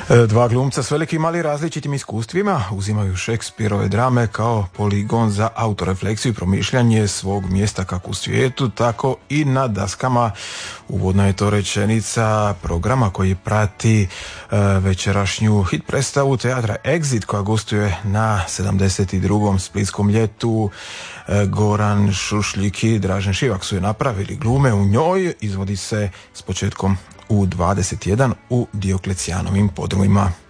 Dva glumca s velikim ali različitim iskustvima uzimaju Šekspirove drame kao poligon za autorefleksiju i promišljanje svog mjesta kako u svijetu, tako i na daskama. Uvodna je to rečenica programa koji prati večerašnju hit predstavu teatra Exit koja gostuje na 72. Splitskom ljetu. Goran Šušljik i Dražen Šivak su je napravili, glume u njoj, izvodi se s početkom u 21 u Dioklecijanovim podrumima.